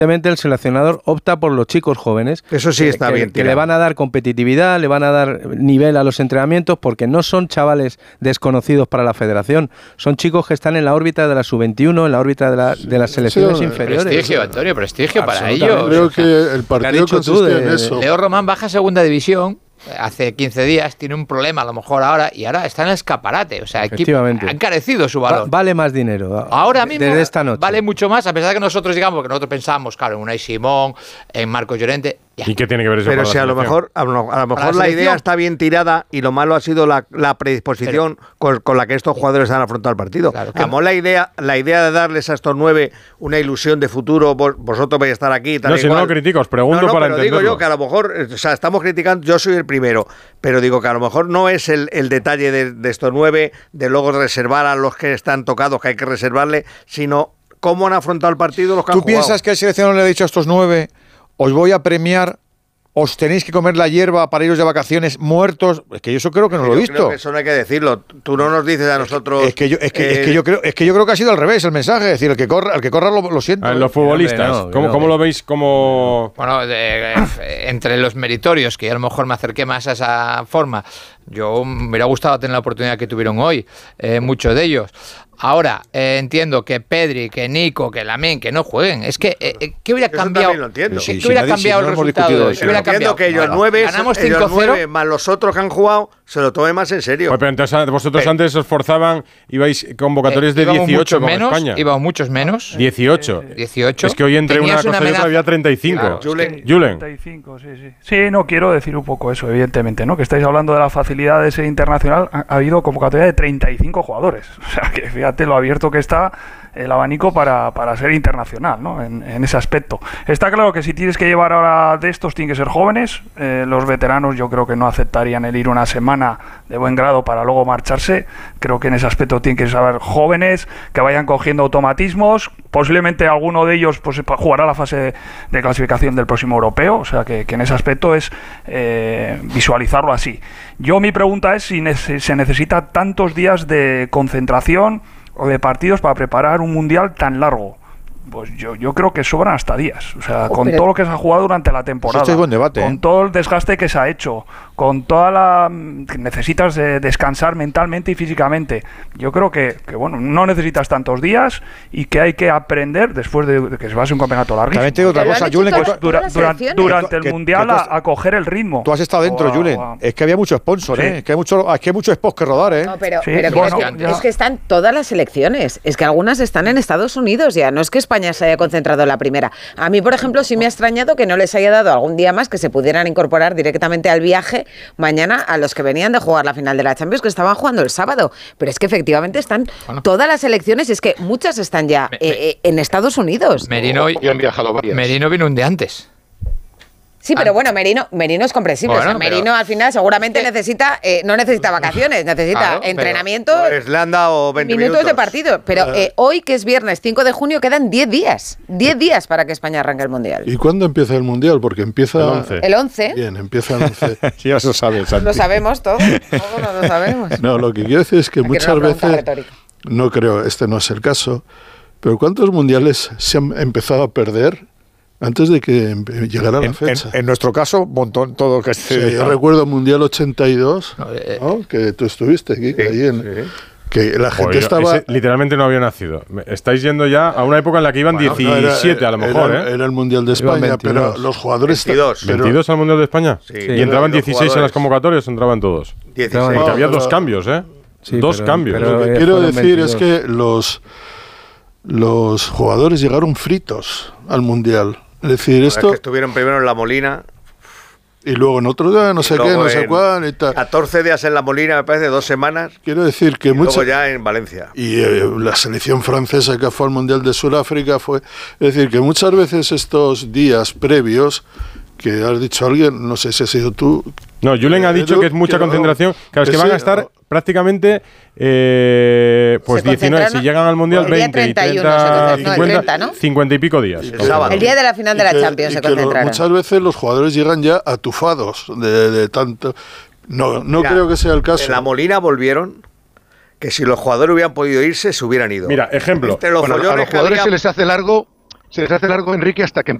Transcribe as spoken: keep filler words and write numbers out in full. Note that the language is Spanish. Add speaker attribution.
Speaker 1: el seleccionador opta por los chicos jóvenes.
Speaker 2: Eso sí está
Speaker 1: que,
Speaker 2: bien.
Speaker 1: Que le van a dar competitividad, le van a dar nivel a los entrenamientos, porque no son chavales desconocidos para la federación. Son chicos que están en la órbita de la sub veintiuno, en la órbita de, la, de las selecciones sí, inferiores.
Speaker 3: Prestigio, Antonio, prestigio para ellos.
Speaker 4: Creo que el partido consiste en eso.
Speaker 3: Leo Román baja a segunda división hace quince días, tiene un problema a lo mejor ahora, y ahora está en el escaparate. O sea, aquí ha encarecido su valor.
Speaker 1: Va, vale más dinero.
Speaker 3: Ahora mismo
Speaker 1: desde esta noche.
Speaker 3: Vale mucho más, a pesar de que nosotros digamos, porque nosotros pensamos, claro, en Unai Simón, en Marcos Llorente.
Speaker 5: Ya. ¿Y qué tiene que ver eso
Speaker 2: Pero
Speaker 5: con
Speaker 2: si
Speaker 5: la
Speaker 2: a lo mejor, a lo, a lo mejor la, la idea está bien tirada y lo malo ha sido la, la predisposición pero, con, con la que estos jugadores han afrontado el partido. Claro, claro. Como la idea, la idea de darles a estos nueve una ilusión de futuro, vos, vosotros vais a estar aquí. Tal
Speaker 5: no, si igual. no lo critico, os pregunto no, no, para
Speaker 2: pero
Speaker 5: entenderlo.
Speaker 2: Digo yo que a lo mejor, o sea, estamos criticando, yo soy el primero, pero digo que a lo mejor no es el, el detalle de, de estos nueve, de luego reservar a los que están tocados, que hay que reservarle, sino cómo han afrontado el partido los que han
Speaker 6: ¿Tú
Speaker 2: jugado.
Speaker 6: piensas que el seleccionador le ha dicho a estos nueve, os voy a premiar, os tenéis que comer la hierba para iros de vacaciones muertos? Es que yo eso creo que no lo he visto.
Speaker 2: Creo que eso no hay que decirlo. Tú no nos dices a nosotros.
Speaker 6: Es que yo, es que, eh, es que yo creo, es que yo creo que ha sido al revés el mensaje. Es decir, el que corra, el que corra lo, lo siento.
Speaker 5: A los futbolistas, no, no, ¿cómo, no, ¿cómo lo veis? Como
Speaker 3: bueno, de, de, entre los meritorios, que a lo mejor me acerqué más a esa forma. Yo me hubiera gustado tener la oportunidad que tuvieron hoy, eh, muchos de ellos. Ahora, eh, entiendo que Pedri, que Nico, que Lamine, que no jueguen. Es que, eh, ¿qué hubiera
Speaker 2: Eso
Speaker 3: cambiado?
Speaker 2: Lo entiendo.
Speaker 3: ¿Qué sí, hubiera sí, cambiado sí, el resultado?
Speaker 2: ¿Qué hubiera cambiado? Que ellos nueve,
Speaker 3: ganamos
Speaker 2: cinco cero, más los otros que han jugado, se lo tomen más en serio.
Speaker 5: Pues, pero entonces vosotros
Speaker 2: pero,
Speaker 5: antes os forzaban, ibais convocatorios de
Speaker 3: eh,
Speaker 5: dieciocho con
Speaker 3: menos,
Speaker 5: España.
Speaker 3: Íbamos muchos menos.
Speaker 5: dieciocho.
Speaker 3: Eh, dieciocho.
Speaker 5: Es que hoy entre una cosa una y otra había treinta y cinco. Claro,
Speaker 7: Julen. treinta y cinco, sí, sí. Sí, no, quiero decir un poco eso, evidentemente, ¿no? Que estáis hablando de la facilidad de ser internacional. Ha, ha habido convocatoria de treinta y cinco jugadores. O sea, que fíjate lo abierto que está el abanico para, para ser internacional, ¿no? En, en ese aspecto. Está claro que si tienes que llevar ahora de estos, tienen que ser jóvenes. Eh, los veteranos yo creo que no aceptarían el ir una semana de buen grado para luego marcharse. Creo que en ese aspecto tienen que saber jóvenes, que vayan cogiendo automatismos. Posiblemente alguno de ellos pues jugará la fase de clasificación del próximo europeo. O sea que, que en ese aspecto es eh, visualizarlo así. Yo mi pregunta es si nece- se necesita tantos días de concentración o de partidos para preparar un mundial tan largo. Pues yo, yo creo que sobran hasta días. O sea, oh, con todo lo que se ha jugado durante la temporada,
Speaker 6: este es buen debate,
Speaker 7: con
Speaker 6: ¿eh?
Speaker 7: todo el desgaste que se ha hecho, con toda la... que necesitas de descansar mentalmente y físicamente. Yo creo que, que, bueno, no necesitas tantos días y que hay que aprender, después de, de que se va a ser un campeonato larguísimo.
Speaker 6: También te digo otra cosa, Julen,
Speaker 7: pues, dura, dura, durante el
Speaker 6: que,
Speaker 7: Mundial
Speaker 6: que has,
Speaker 7: a, a coger el ritmo.
Speaker 6: Tú has estado dentro,
Speaker 7: o,
Speaker 6: Julen.
Speaker 7: o,
Speaker 6: es que había mucho sponsor,
Speaker 7: sí.
Speaker 6: ¿eh? Es que hay mucho, es que hay mucho spot que rodar, ¿eh?
Speaker 8: No, pero,
Speaker 7: sí,
Speaker 8: pero
Speaker 7: bueno,
Speaker 8: es, que,
Speaker 7: ya.
Speaker 8: es que están todas las selecciones. Es que algunas están en Estados Unidos ya. No es que España se haya concentrado en la primera. A mí, por ejemplo, sí me ha extrañado que no les haya dado algún día más que se pudieran incorporar directamente al viaje mañana a los que venían de jugar la final de la Champions, que estaban jugando el sábado. Pero es que efectivamente están bueno. todas las selecciones, y es que muchas están ya me, eh, me, en Estados Unidos.
Speaker 3: Merino, y han viajado varias. Merino vino un día antes.
Speaker 8: Sí, pero bueno, Merino, Merino es comprensible. Bueno, o sea, Merino pero... al final seguramente eh, necesita, eh, no necesita vacaciones, necesita claro, entrenamiento,
Speaker 2: pues le han dado veinte
Speaker 8: minutos,
Speaker 2: minutos
Speaker 8: de partido. Pero uh, eh, hoy, que es viernes cinco de junio, quedan diez días. diez días para que España arranque el Mundial.
Speaker 4: ¿Y cuándo empieza el Mundial? Porque empieza...
Speaker 5: El once.
Speaker 8: El once.
Speaker 4: Bien, empieza el once.
Speaker 6: Sí, ya lo sabes, Santi.
Speaker 8: Lo sabemos todos. Todos no lo sabemos.
Speaker 4: No, lo que quiero decir es que Aquí muchas veces... Retórica. No creo, este no es el caso, pero ¿cuántos mundiales se han empezado a perder antes de que llegara la
Speaker 6: en,
Speaker 4: fecha?
Speaker 6: En, en nuestro caso, un montón todo que
Speaker 4: sí, yo recuerdo Mundial ochenta y dos, no, eh, ¿no? Que tú estuviste aquí, sí, allí en, sí. que la gente Joder, estaba...
Speaker 5: Ese, literalmente no había nacido. Estáis yendo ya a una época en la que iban bueno, diecisiete no, era, a lo mejor,
Speaker 4: era,
Speaker 5: ¿eh?
Speaker 4: Era el Mundial de España, pero los jugadores...
Speaker 2: veintidós.
Speaker 4: Pero,
Speaker 5: ¿veintidós al Mundial de España?
Speaker 2: Sí.
Speaker 5: ¿Y entraban dieciséis en las convocatorias o entraban todos?
Speaker 2: dieciséis.
Speaker 5: Porque
Speaker 4: no,
Speaker 5: había
Speaker 4: pero,
Speaker 5: dos cambios, ¿eh? Sí, dos
Speaker 4: pero,
Speaker 5: cambios.
Speaker 4: Pero lo que quiero decir veintidós. Es que los, los jugadores llegaron fritos al Mundial. Es decir, esto... Es que
Speaker 2: estuvieron primero en La Molina...
Speaker 4: Y luego en otro día, no sé qué, no sé cuál y tal.
Speaker 2: catorce días en La Molina, me parece, dos semanas.
Speaker 4: Quiero decir que
Speaker 2: y
Speaker 4: mucho.
Speaker 2: Luego ya en Valencia.
Speaker 4: Y eh, la selección francesa que fue al Mundial de Sudáfrica fue. Es decir, que muchas veces estos días previos, que has dicho alguien, no sé si has sido tú.
Speaker 5: No, Julen ha dicho que es mucha que concentración. Claro, es que van a estar prácticamente eh, pues diecinueve. Si llegan al Mundial,
Speaker 8: el
Speaker 5: veinte,
Speaker 8: treinta y uno,
Speaker 5: treinta,
Speaker 8: cincuenta,
Speaker 5: cincuenta,
Speaker 8: treinta, ¿no?
Speaker 5: cincuenta y pico días.
Speaker 2: El, sábado.
Speaker 8: el día de la final de la que, Champions se concentraron.
Speaker 4: Lo, muchas veces los jugadores llegan ya atufados de, de tanto. No, no Mira, creo que sea el caso.
Speaker 2: En La Molina volvieron. Que si los jugadores hubieran podido irse, se hubieran ido.
Speaker 5: Mira, ejemplo.
Speaker 9: Bueno, a los jugadores se les hace largo se les hace largo, Enrique, hasta que